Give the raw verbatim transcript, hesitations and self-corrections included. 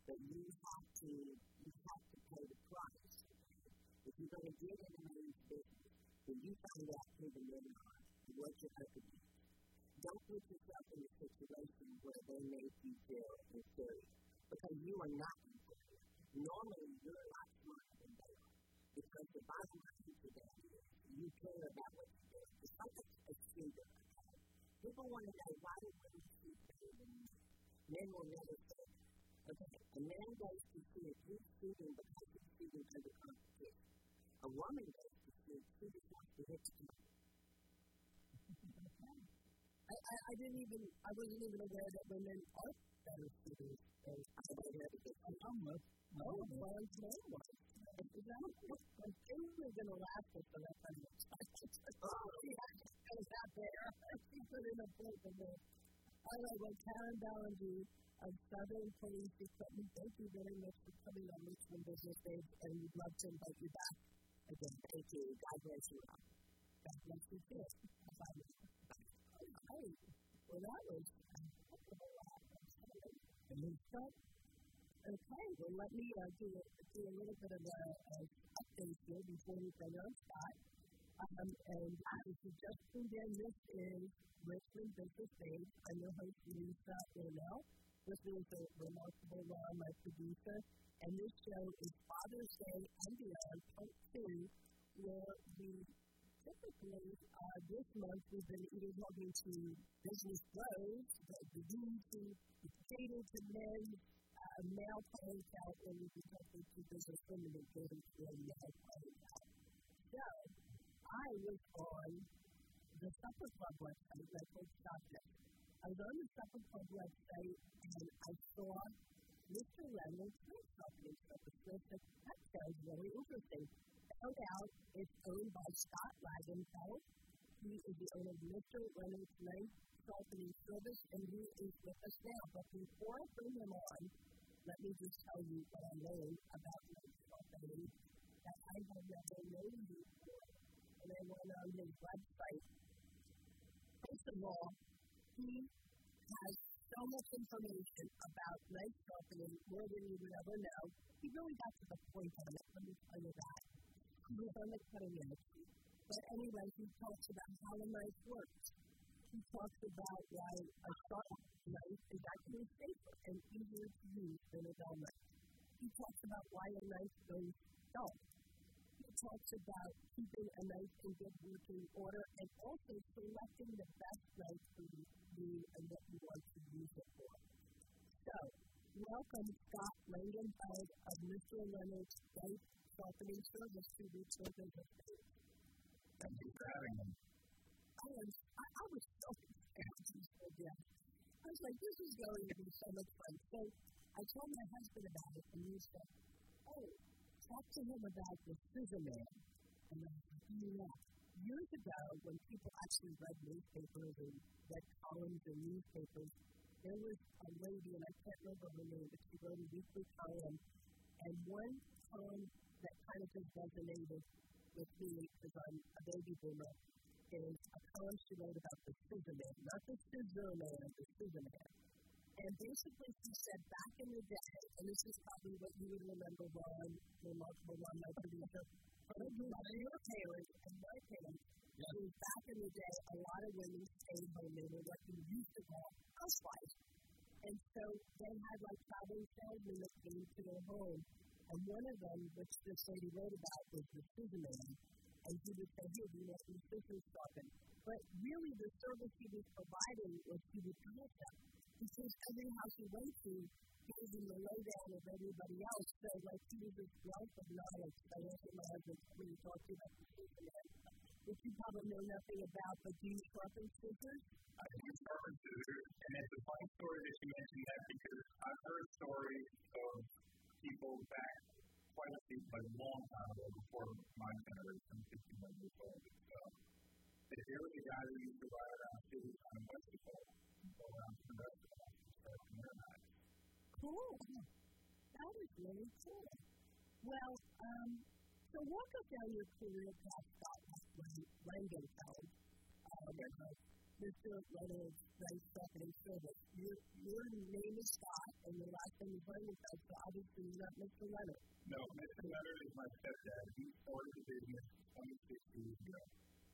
but you have to, you have to pay the price. If you're going to get in a man's business, then you find out who the men are and what you're up against. Don't put yourself in a situation where they make you feel inferior, because you are not inferior. Normally, you're a lot smarter than they are, because the bottom line to that is you care about what you do. It's like a, a shooter. Okay? People want to know, why do women shoot better than men? Men will never say that. Okay, a man goes to shoot, he's shooting because he's shooting under competition. A woman goes to shoot, she just wants to hit the I, I, I didn't even, I wasn't even aware that women are better shooters. I don't know if it's almost. Oh, well, it's no one. I'm really going to laugh at the rest of it. Oh, yeah, I was out there. She put in a plate of this. All right, well, Karen Ballinger of Southern Police Equipment, thank you very much for coming on Richmond Business Days, and we'd love to invite you back again. Thank you. God bless you all. God bless you too. Bye. Right. Well, that was okay. Well, let me uh, do, a, do a little bit of a, a update here before we bring on Scott. Um, and if you just tuned in, this is Richmond Business Days. I'm your host, Lisa Ornell. With me is a remarkable Laura, my producer. And this show is Father's Day and Beyond, part two, where we typically, uh, this month, we've been either talking to business pros, the, the need to cater to men, uh, male clientele, and we've been talking to business women and cater to male clientele. So, I was on the Supper Club website, and I told Scott this. I was on the Supper Club website, and I saw Mister Reynolds Drink Company. So I said, that sounds really interesting. Found out it's owned by Scott Wagenfeld. He is the owner of Mister Reynolds Night Sharpening Service, and he is with us now. But before I bring him on, let me just tell you what I learned about night sharpening that I have never known before. And I went on his website. First of all, he has so much information about night sharpening, more than you would ever know. He really got to the point on it. Let me tell you that. He was on the cutting edge. But anyway, he talks about how a knife works. He talks about why a sharp knife is actually safer and easier to use than a dull knife. He talks about why a knife goes dull. He talks about keeping a knife in good working order and also selecting the best knife for you and what you want to use it for. So, welcome Scott Langenfeld of Mister Reynolds Night Sharpening Service to Richmond Business Days. Thank you for having me. I was, I, I was so excited. Yeah. I was like, this is going to be so much fun. So I told my husband about it, and he said, oh, talk to him about the Scissor Man. And I was like, yeah. Years ago, when people actually read newspapers and read columns in newspapers, there was a lady, and I can't remember her name, but she wrote a weekly column. And one column that kind of just resonated with me, because I'm a baby boomer, is a column she wrote about the Scissor Man, not the Scissor Man, the Scissor Man. And basically she said back in the day, and this is probably what you would remember, Ron, remarkable Ron, my producer, from your parents and my parents, yeah. Was back in the day, a lot of women stayed home. They were what we used to call housewives. And so they had like traveling salesmen that came to their home. And one of them, which this lady wrote about, was the Scissor Man. And he would say, here, we want these scissors sharpened. But really the service he was providing was he would help them. Because every house he went to gave him the lowdown of everybody else. So like he was this wealth of knowledge. So I asked my husband when he talked to you about the Scissor Man, which you probably know nothing about, but do you sharpen scissors? I do sharpen scissors, and it's a funny story that you mentioned that because I've heard stories of people back quite a few, like a long time ago, before my generation, fifty-one years old. So, there was a guy who used to ride around cities on a bicycle, go around to the restaurant, and start to internalize. Cool. That is really cool. Well, um, so walk us down your career path, Scott Langenfeld. Um, Mister Reynolds Night Sharpening Service. Your, your name is Scott, and your last name is playing with that, so obviously you're not Mister Leonard. No, Mister Leonard is my stepdad. He started